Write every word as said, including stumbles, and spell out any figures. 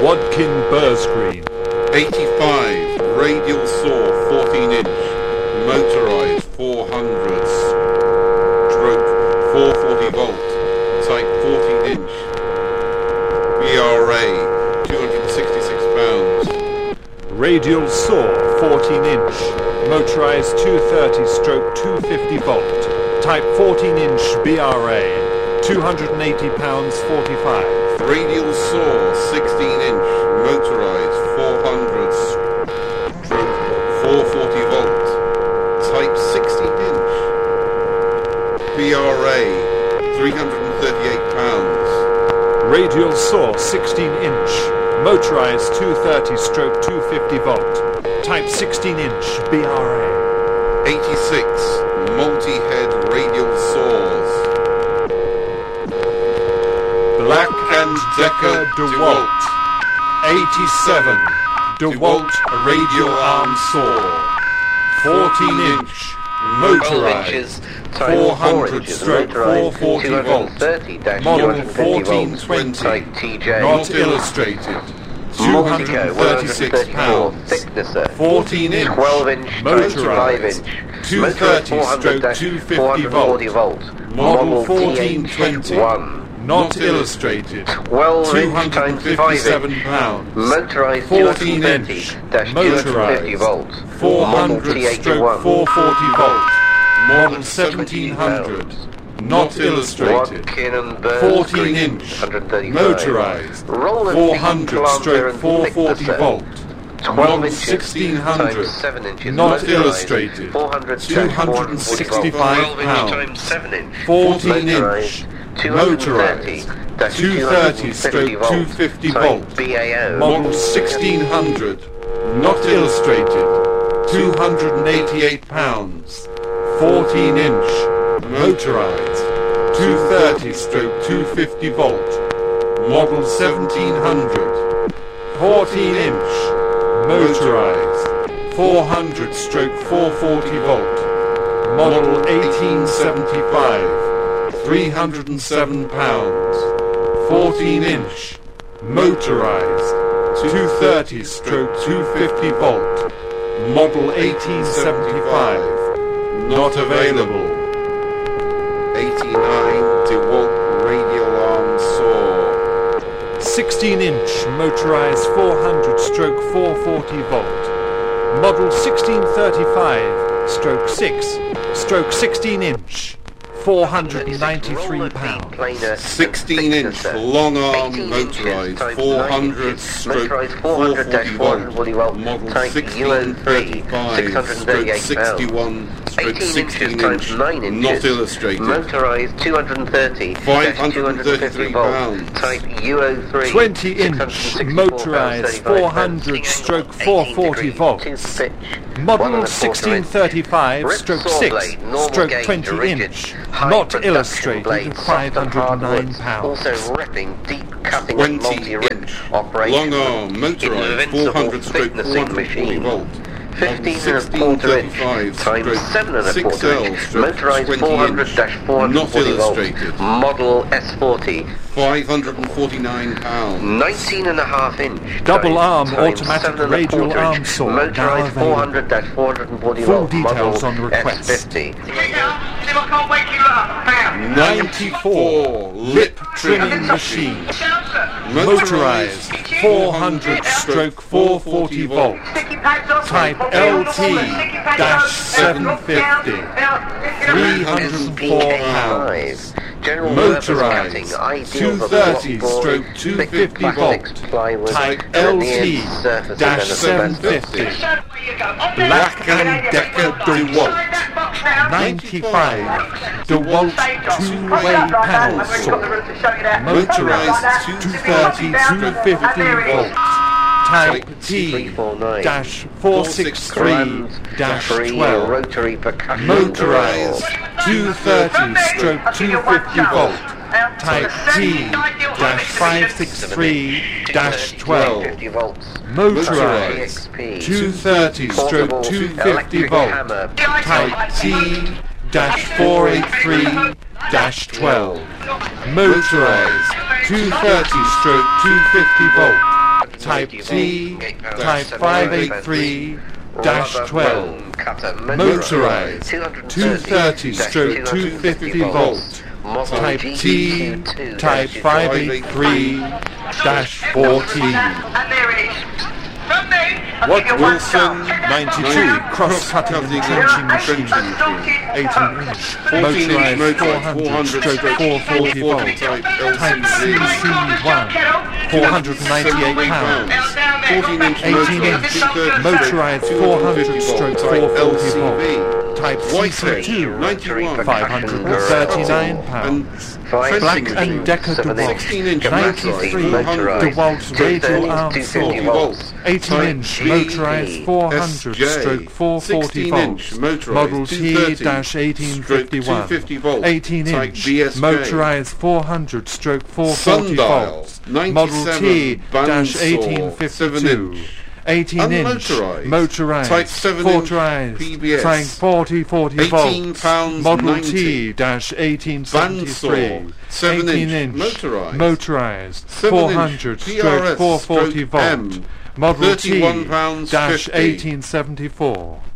Wadkin Burr Screen. eighty-five, radial saw, fourteen inch, motorized, four hundred, stroke, four forty volt, type fourteen inch, B R A, two hundred sixty-six pounds. Radial saw, fourteen inch, motorized two thirty stroke two fifty volt, type fourteen inch B R A, two hundred eighty pounds forty-five. Radial saw, sixteen inch, motorized, four hundred, stroke, four forty volt, type sixteen inch, B R A, three hundred thirty-eight pounds. Radial saw, sixteen inch, motorized two thirty stroke two fifty volt, type sixteen inch B R A. eighty-six, multi-head radial saws. Black and Decker DeWalt. eighty-seven, DeWalt radial arm saw. fourteen inch, motorized, four hundred stroke four forty volt, model fourteen twenty, not illustrated, two hundred thirty-six pounds, fourteen inch, motorized, two thirty stroke two fifty volt, model fourteen twenty, not illustrated, two hundred fifty-seven pounds, motorized fourteen inch, motorized, four hundred stroke four forty volt, model seventeen hundred, not illustrated, fourteen inch, motorized, four hundred stroke four forty volt, model sixteen hundred, not illustrated, two hundred sixty-five pounds, fourteen inch, motorized, two thirty stroke two fifty volt, model sixteen hundred, not illustrated, two hundred eighty-eight pounds, fourteen inch, motorized, two thirty stroke two fifty volt, model seventeen hundred, fourteen inch, motorized, four hundred stroke four forty volt, model eighteen seventy-five, three hundred seven pounds, fourteen inch, motorized, two thirty stroke two fifty volt, model eighteen seventy-five, not available. eighty-nine, DeWalt radial arm saw. sixteen inch, motorized four hundred stroke four forty volt, model sixteen thirty-five stroke six stroke sixteen inch, four hundred ninety-three pounds. sixteen inch, long arm, motorized, four hundred stroke four forty volt, model sixteen thirty-five stroke sixty-one stroke sixteen inch, not illustrated, motorized two hundred thirty, five hundred thirty-three pounds. type U O three, twenty inch, motorized four hundred stroke four forty volt, model sixteen thirty-five stroke six stroke twenty inch, not illustrated, five hundred nine pounds. Also ripping, deep cutting twenty multi-rip inch, operation. long arm, motorized, four hundred stroke four hundred forty volt, fifteen and a quarter inch times seven and a quarter inch, motorized four hundred four not forty volt, illustrated, model S forty, five hundred forty-nine pounds. nineteen and a half inch, Double arm times automatic seven and a radial quarter arm inch, saw, now motorized four hundred four forty Full volt, details model on request. S fifty. ninety-four, lip trimming machine, motorized, four hundred stroke four forty volt, type L T seven fifty, three hundred four pounds, motorized, two thirty stroke two fifty volt, type L T seven fifty, Black and Decker DeWalt, ninety-five, DeWalt two-way panel saw, motorized, two thirty two fifty volt, type T four sixty-three twelve, rotary percussion motorized, two thirty stroke two fifty volt, type T five sixty-three twelve, motorized, two thirty stroke two fifty volt, type T four eighty-three twelve, motorized, two thirty stroke two fifty volt, Type T, Type five eighty-three dash twelve, motorized, two thirty stroke two fifty volt, Type T, Type five eighty-three dash fourteen. What Wilson ninety-two cross-cutting and trenching machine, eighteen inch, motorized four hundred stroke four forty volt, Type C C one, four hundred ninety-eight pounds, eighteen inch, motorized four hundred stroke four forty volt, Type C C two, five hundred thirty-nine pounds, Black and Decker DeWalt, ninety-three DeWalt radial arm saw, eighteen inch, motorized four hundred stroke four forty volt, model T eighteen fifty-one, eighteen inch, motorized four hundred stroke four forty volt, model T eighteen fifty-two, eighteen inch, motorized, motorized, Type forty forty volt, model T eighteen seventy-three, eighteen inch, motorized, four hundred stroke four forty volt, model T eighteen seventy-four.